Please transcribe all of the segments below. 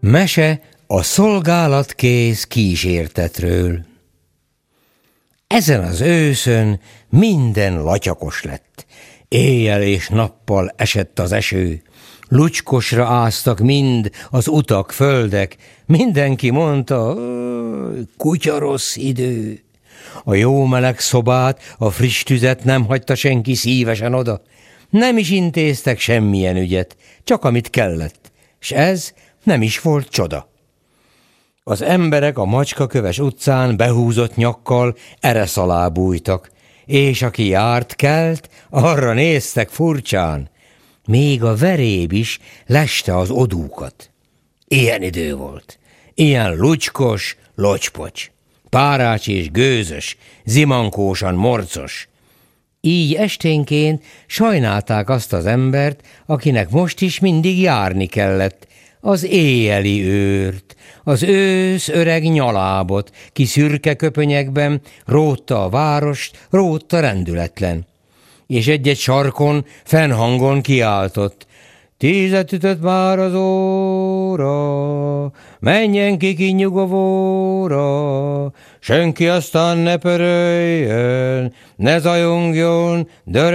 Mese a szolgálatkész kísértetről. Ezen az őszön minden latyakos lett. Éjjel és nappal esett az eső. Lucskosra áztak mind az utak, földek. Mindenki mondta, kutya rossz idő. A jó meleg szobát, a friss tüzet nem hagyta senki szívesen oda. Nem is intéztek semmilyen ügyet, csak amit kellett, s ez nem is volt csoda. Az emberek a Macskaköves utcán behúzott nyakkal eresz alá bújtak, és aki járt kelt, arra néztek furcsán. Még a veréb is leste az odúkat. Ilyen idő volt, ilyen lucskos, locspocs, párács és gőzös, zimankósan morcos. Így esténként sajnálták azt az embert, akinek most is mindig járni kellett, az éjjeli őrt, az ősz öreg nyalábot, ki szürke köpönyekben rótta a várost, rótta rendületlen. És egy-egy sarkon fennhangon kiáltott, 10 ütött már az óra, menjen ki kinyugovóra, senki aztán ne pöröljön, ne zajongjon,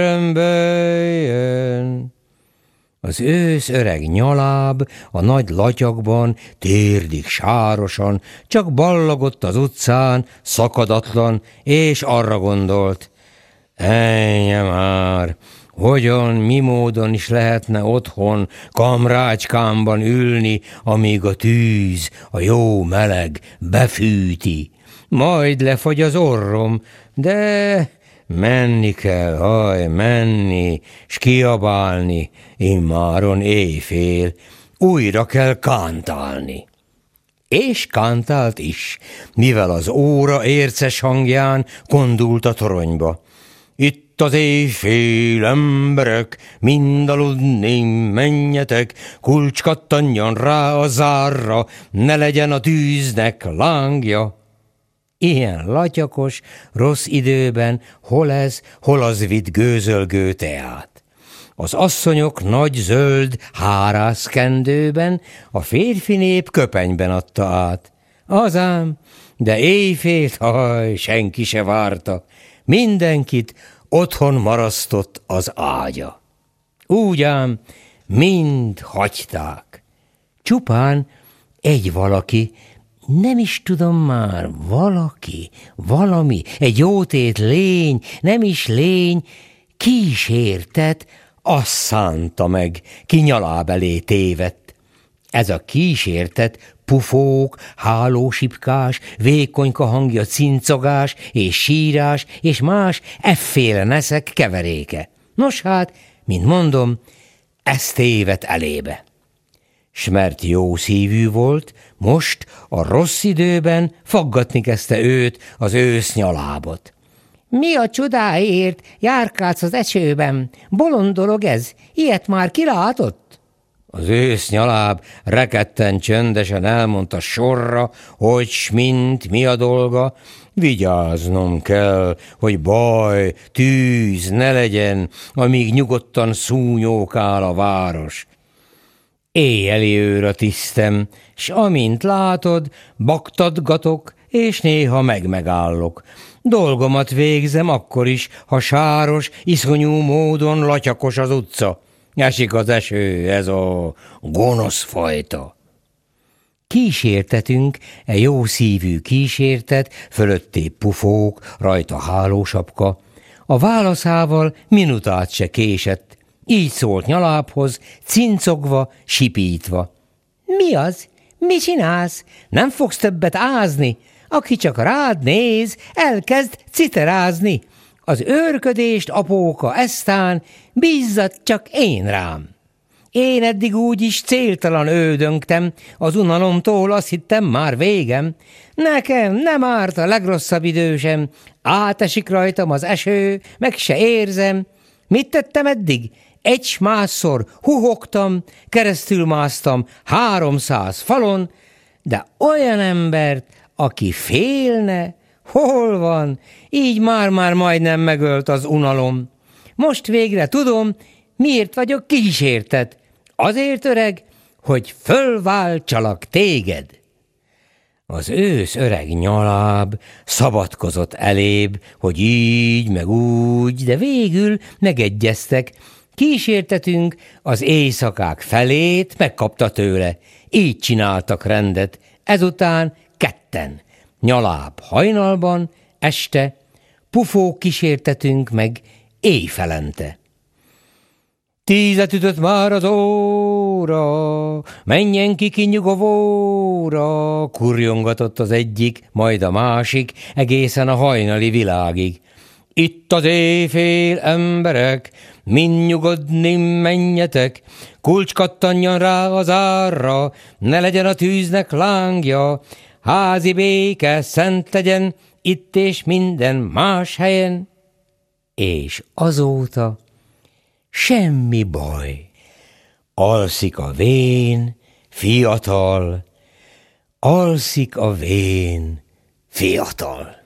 dörömböljön. Az ősz öreg nyaláb a nagy latyakban térdig sárosan, csak ballagott az utcán, szakadatlan, és arra gondolt, ennyi már, hogyan, mi módon is lehetne otthon kamrácskámban ülni, amíg a tűz, a jó meleg befűti. Majd lefagy az orrom, de menni kell, menni, s kiabálni, immáron éjfél, újra kell kántálni. És kántált is, mivel az óra érces hangján kondult a toronyba. Itt az éjfél, emberek, mind aludni menjetek, kulcs kattanjon rá a zárra, ne legyen a tűznek lángja. Ilyen latyakos, rossz időben hol ez, hol az vitt gőzölgő teát. Az asszonyok nagy zöld hárászkendőben, a férfi nép köpenyben adta át. Azám, de éjfélt, senki se várta, mindenkit otthon marasztott az ágya. Úgy ám, mind hagyták. Csupán egy valaki, nem is tudom már, valami, egy jótét lény, nem is lény, kísértet, azt szánta meg, ki nyaláb elé tévedt. Ez a kísértet pufók, hálósipkás, vékonyka hangja cincogás és sírás és más efféle neszek keveréke. Nos hát, mint mondom, ez tévedt elébe. S mert jó szívű volt, most a rossz időben faggatni kezdte őt az ősz nyalábot. Mi a csodáért járkálsz az esőben? Bolond dolog ez, ilyet már kilátott? Az ősz nyaláb rekedten csöndesen elmondta sorra, hogy s mint mi a dolga. Vigyáznom kell, hogy baj, tűz ne legyen, amíg nyugodtan szúnyókál a város. Éjjeli őr a tisztem, s amint látod, baktadgatok, és néha megmegállok. Dolgomat végzem akkor is, ha sáros, iszonyú módon latyakos az utca. Esik az eső, ez a gonosz fajta. Kísértetünk, jó szívű kísértet, fölötté pufók, rajta hálósapka. A válaszával minutát se késett. Így szólt nyalábhoz, cincogva, sipítva. Mi az? Mi csinálsz? Nem fogsz többet ázni? Aki csak rád néz, elkezd citerázni. Az őrködést, apóka, eztán bízzat csak én rám. Én eddig úgyis céltalan ődöngtem, az unalomtól azt hittem már végem. Nekem nem árt a legrosszabb idősem, átesik rajtam az eső, meg se érzem. Mit tettem eddig? Egy-másszor huhogtam, keresztülmásztam 300 falon, de olyan embert, aki félne, hol van, így már majdnem megölt az unalom. Most végre tudom, miért vagyok kísértet. Azért öreg, hogy fölváltsalak téged. Az ősz öreg nyaláb szabadkozott elébb, hogy így meg úgy, de végül megegyeztek. Kísértetünk az éjszakák felét, megkapta tőle. Így csináltak rendet, ezután ketten. Nyaláb hajnalban, este, Pufó kísértetünk meg éjfelente. 10 ütött már az óra, menjen ki kinyugovóra, kurjongatott az egyik, majd a másik, egészen a hajnali világig. Itt az éjfél, emberek, mind nyugodni menjetek, kulcs kattanjon rá az árra, ne legyen a tűznek lángja, házi béke szent legyen, itt és minden más helyen. És azóta semmi baj. Alszik a vén, fiatal, alszik a vén, fiatal.